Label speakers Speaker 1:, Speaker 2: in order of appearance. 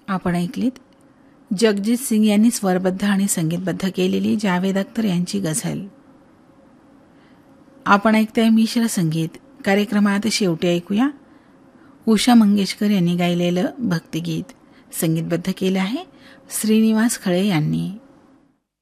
Speaker 1: आपण ऐकलीत जगजीत सिंग यांनी स्वरबद्ध आणि संगीतबद्ध केलेली जावेद अख्तर यांची गझल. आपण ऐकताय मिश्र संगीत. कार्यक्रमात शेवटी ऐकूया उषा मंगेशकर यांनी गायलेलं भक्तिगीत. संगीतबद्ध केलं आहे श्रीनिवास खळे यांनी.